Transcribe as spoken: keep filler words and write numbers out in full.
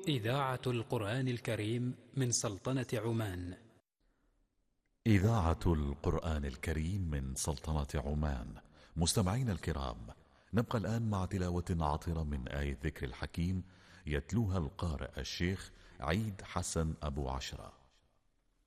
إذاعة القرآن الكريم من سلطنة عمان. إذاعة القرآن الكريم من سلطنة عمان. مستمعين الكرام، نبقى الآن مع تلاوة عطرة من آية ذكر الحكيم يتلوها القارئ الشيخ عيد حسن أبو عشرة.